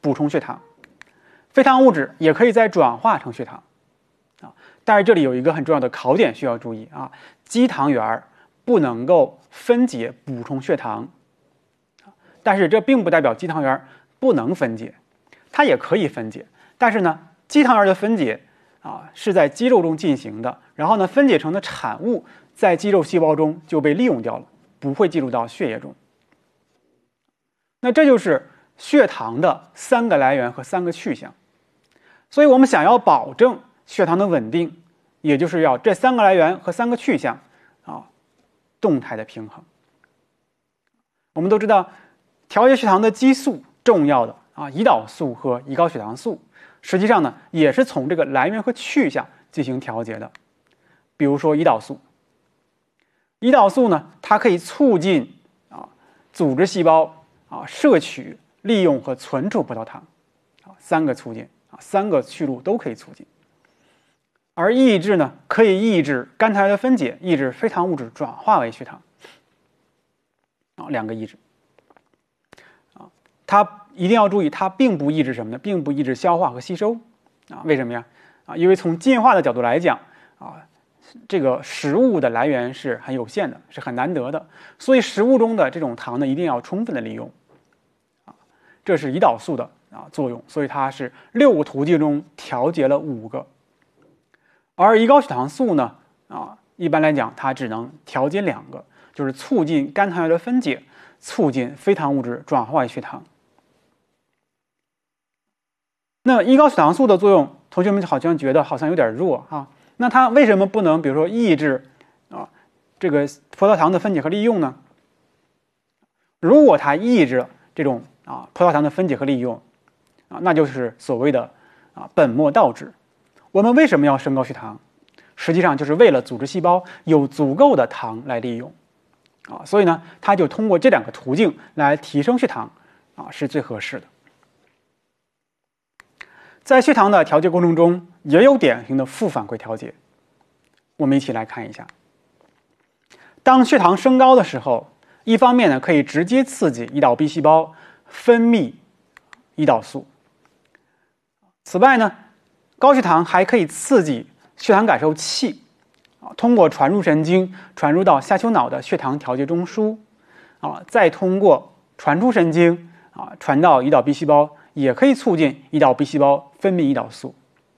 补充血糖，非糖物质也可以再转化成血糖但是这里有一个很重要的考点需要注意肌糖原不能够分解补充血糖但是这并不代表肌糖原不能分解，它也可以分解，但是呢，肌糖原的分解是在肌肉中进行的，然后呢，分解成的产物在肌肉细胞中就被利用掉了，不会进入到血液中。那这就是血糖的3个来源和3个去向。所以我们想要保证血糖的稳定，也就是要这3个来源和3个去向动态的平衡。我们都知道，调节血糖的激素重要的胰岛素和胰高血糖素，实际上呢也是从这个来源和去向进行调节的。比如说胰岛素，胰岛素呢它可以促进组织细胞摄取、利用和存储葡萄糖3个促进3个去路都可以促进。而抑制呢可以抑制肝糖原的分解，抑制非糖物质转化为血糖2个抑制它一定要注意，它并不抑制什么呢？并不抑制消化和吸收为什么呀？因为从进化的角度来讲这个食物的来源是很有限的，是很难得的，所以食物中的这种糖呢一定要充分的利用这是胰岛素的作用，所以它是6个途径中调节了5个。而胰高血糖素呢一般来讲它只能调节2个，就是促进肝糖原的分解，促进非糖物质转化为血糖。那胰高血糖素的作用，同学们好像觉得好像有点弱那它为什么不能比如说抑制这个葡萄糖的分解和利用呢？如果它抑制这种葡萄糖的分解和利用那就是所谓的本末倒置。我们为什么要升高血糖？实际上就是为了组织细胞有足够的糖来利用所以呢它就通过这2个途径来提升血糖是最合适的。在血糖的调节过程中也有典型的负反馈调节，我们一起来看一下。当血糖升高的时候，一方面呢可以直接刺激胰岛 B 细胞分泌胰岛素，此外呢高血糖还可以刺激血糖感受器通过传入神经传入到下丘脑的血糖调节中枢再通过传出神经传到胰岛 B 细胞，也可以促进胰岛 B 细胞分泌胰岛素。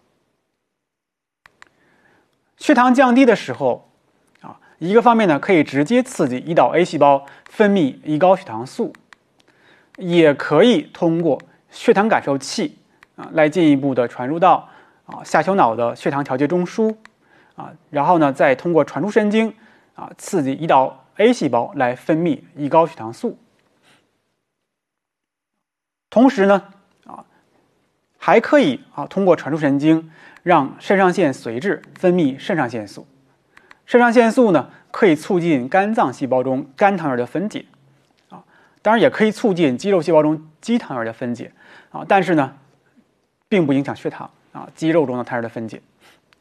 血糖降低的时候一个方面呢可以直接刺激胰岛 A 细胞分泌胰高血糖素，也可以通过血糖感受器来进一步的传入到下丘脑的血糖调节中枢然后呢再通过传出神经刺激胰岛 A 细胞来分泌胰高血糖素。同时呢还可以通过传出神经让肾上腺髓质分泌肾上腺素。肾上腺素呢可以促进肝脏细胞中肝糖原的分解当然也可以促进肌肉细胞中肌糖原的分解但是呢并不影响血糖肌肉中的糖原的分解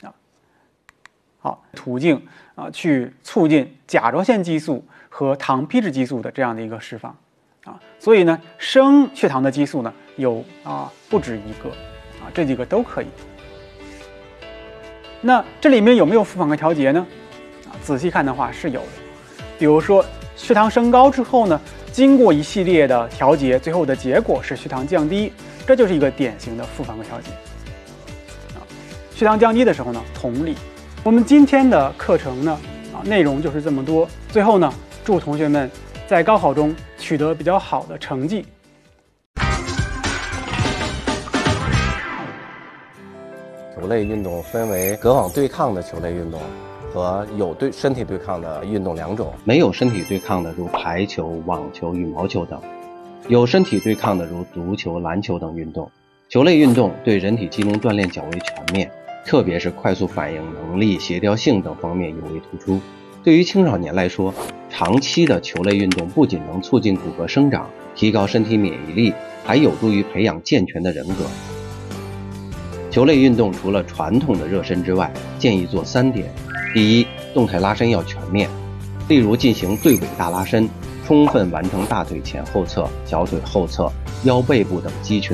好，途径去促进甲状腺激素和糖皮质激素的这样的一个释放所以呢升血糖的激素呢有不止一个这几个都可以。那这里面有没有负反馈调节呢？仔细看的话是有的。比如说血糖升高之后呢，经过一系列的调节，最后的结果是血糖降低，这就是一个典型的负反馈调节血糖降低的时候呢，同理。我们今天的课程呢内容就是这么多。最后呢，祝同学们在高考中取得比较好的成绩。 球类运动分为隔网对抗的球类运动和有身体对抗的运动2种。 没有身体对抗的如排球、网球、羽毛球等，有身体对抗的如足球、篮球等运动。球类运动对人体机能锻炼较为全面，特别是快速反应能力、协调性等方面尤为突出。对于青少年来说，长期的球类运动不仅能促进骨骼生长，提高身体免疫力，还有助于培养健全的人格。球类运动除了传统的热身之外，建议做3点。第一，动态拉伸要全面，例如进行对尾大拉伸，充分完成大腿前后侧、小腿后侧、腰背部等肌群